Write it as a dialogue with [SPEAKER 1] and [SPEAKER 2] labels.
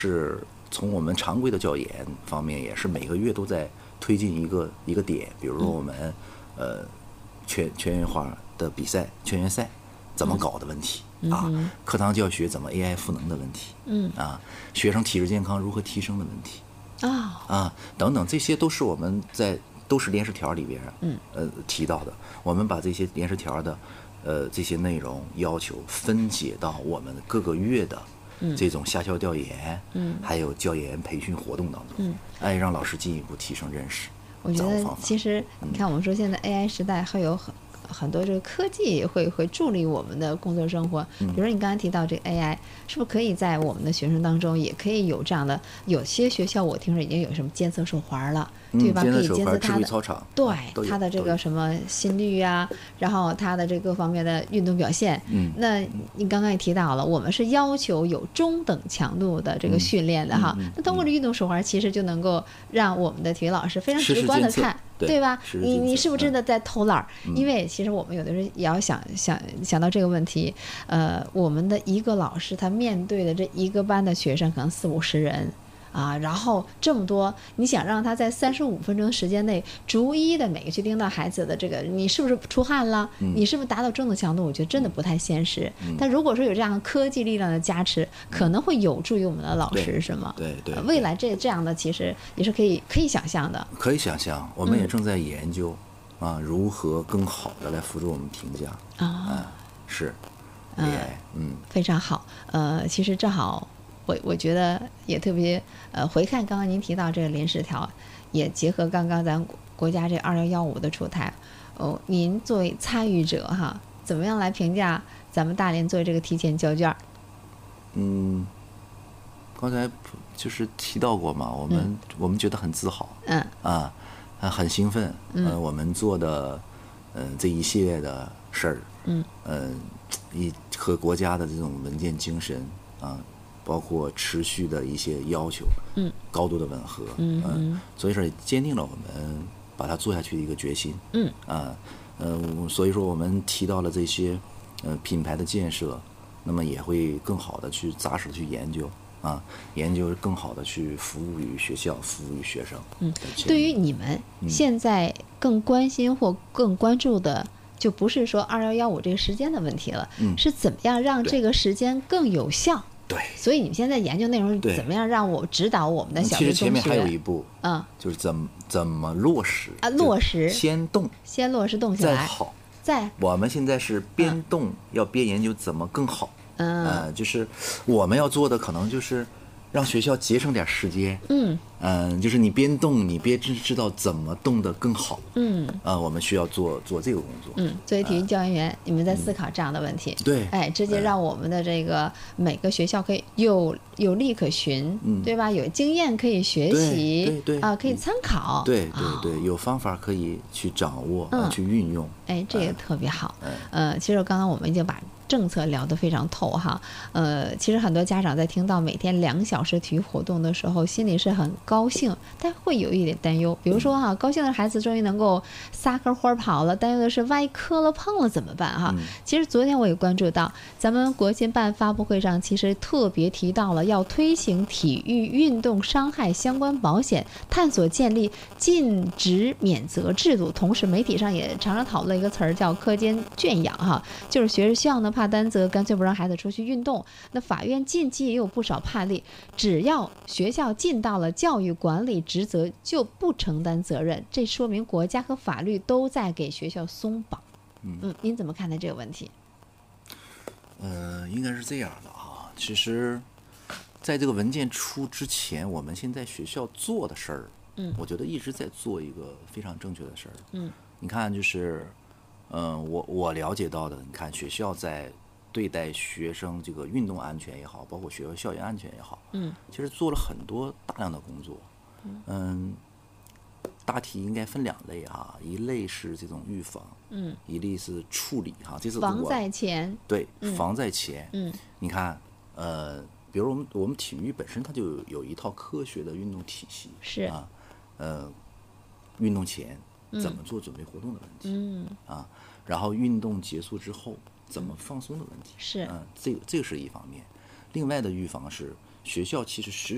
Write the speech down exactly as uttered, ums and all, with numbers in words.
[SPEAKER 1] 是从我们常规的教研方面，也是每个月都在推进一个一个点，比如说我们、嗯、呃全全员化的比赛、全员赛怎么搞的问题、嗯、啊，嗯、课堂教学怎么 A I 赋能的问题，嗯啊，学生体质健康如何提升的问题，啊、哦、啊等等，这些都是我们在都是联十条里边嗯呃提到的。我们把这些联十条的呃这些内容要求分解到我们各个月的。这种下校调研，嗯，还有教研培训活动当中，嗯，哎，让老师进一步提升认识。
[SPEAKER 2] 我觉得其实你看，我们说现在 A I 时代会有很很多这个科技会会助力我们的工作生活。比如说你刚才提到这个 A I， 是不是可以在我们的学生当中也可以有这样的？有些学校我听说已经有什么监测手环了。对吧？可以监测他的对他的这个什么心率啊，然后他的这各方面的运动表现。嗯，那你刚刚也提到了，我们是要求有中等强度的这个训练的哈。嗯嗯嗯、那通过这运动手环，其实就能够让我们的体育老师非常直观的看，
[SPEAKER 1] 对,
[SPEAKER 2] 对吧？你你是不是真的在偷懒？嗯、因为其实我们有的时候也要想想想到这个问题。呃，我们的一个老师他面对的这一个班的学生可能四五十人。啊，然后这么多，你想让他在三十五分钟时间内逐一的每个去盯到孩子的这个，你是不是出汗了？嗯、你是不是达到中等强度？我觉得真的不太现实。嗯、但如果说有这样科技力量的加持，可能会有助于我们的老师，是吗？
[SPEAKER 1] 对 对, 对, 对。
[SPEAKER 2] 未来这这样的其实也是可以可以想象的。
[SPEAKER 1] 可以想象，我们也正在研究、嗯、啊，如何更好的来辅助我们评价啊、呃，是 A I， 嗯，
[SPEAKER 2] 非常好。呃，其实正好。我我觉得也特别呃，回看刚刚您提到这个临时条，也结合刚刚咱国家这二幺幺五的出台，哦，您作为参与者哈，怎么样来评价咱们大连做这个提前交卷？
[SPEAKER 1] 嗯，刚才就是提到过嘛，我们、嗯、我们觉得很自豪，嗯啊，很兴奋，嗯、呃，我们做的嗯、呃、这一系列的事儿，嗯嗯、呃，一和国家的这种文件精神啊。包括持续的一些要求，嗯，高度的吻合，嗯嗯、呃，所以说坚定了我们把它做下去的一个决心，嗯啊，呃，所以说我们提到了这些，呃，品牌的建设，那么也会更好的去扎实的去研究，啊，研究更好的去服务于学校，服务于学生。
[SPEAKER 2] 嗯，对于你们现在更关心或更关注的。就不是说二幺幺五这个时间的问题了，嗯，是怎么样让这个时间更有效？
[SPEAKER 1] 对，
[SPEAKER 2] 所以你们现在研究内容是怎么样让我指导我们的小学、中学？
[SPEAKER 1] 其实前面还有一步，嗯，就是怎么怎么落实
[SPEAKER 2] 啊？落实，
[SPEAKER 1] 先动，
[SPEAKER 2] 先落实动起来，
[SPEAKER 1] 再好，
[SPEAKER 2] 再
[SPEAKER 1] 我们现在是边动、嗯、要边研究怎么更好，嗯、呃，就是我们要做的可能就是让学校节省点时间，嗯嗯、呃，就是你边动，你边知知道怎么动得更好，嗯啊、呃，我们需要做做这个工作，
[SPEAKER 2] 嗯，作为体育教研员，呃、你们在思考这样的问题，
[SPEAKER 1] 嗯、对，
[SPEAKER 2] 哎，直接让我们的这个每个学校可以有有例可循，嗯，对吧？有经验可以学习，
[SPEAKER 1] 对对
[SPEAKER 2] 啊、呃，可以参考，
[SPEAKER 1] 对对对，哦、有方法可以去掌握，嗯、呃，去运用，
[SPEAKER 2] 哎，这个特别好，呃，呃其实刚刚我们已经把政策聊得非常透哈，呃，其实很多家长在听到每天两小时体育活动的时候，心里是很高兴，但会有一点担忧。比如说哈，高兴的孩子终于能够撒棵花跑了，担忧的是万一磕了碰了怎么办哈？嗯、其实昨天我也关注到，咱们国新办发布会上其实特别提到了要推行体育运动伤害相关保险，探索建立尽职免责制度。同时，媒体上也常常讨论一个词儿叫课间圈养哈，就是学校呢怕担责，干脆不让孩子出去运动。那法院近期也有不少判例，只要学校尽到了教育管理职责，就不承担责任。这说明国家和法律都在给学校松绑。嗯, 嗯，您怎么看待这个问题？
[SPEAKER 1] 呃，应该是这样的啊。其实，在这个文件出之前，我们现在学校做的事儿，嗯，我觉得一直在做一个非常正确的事儿。嗯，你看，就是。嗯，我我了解到的，你看学校在对待学生这个运动安全也好，包括学校校园安全也好，嗯，其实做了很多大量的工作，嗯，大体应该分两类哈，一类是这种预防，嗯，一类是处理哈，这是
[SPEAKER 2] 防在前，
[SPEAKER 1] 对，嗯、防在前，嗯，你看，呃，比如我们我们体育本身它就有有一套科学的运动体系，
[SPEAKER 2] 是
[SPEAKER 1] 啊，呃，运动前。怎么做准备活动的问题，嗯啊，然后运动结束之后怎么放松的问题，
[SPEAKER 2] 是，
[SPEAKER 1] 嗯，这个这个是一方面。另外的预防是学校其实时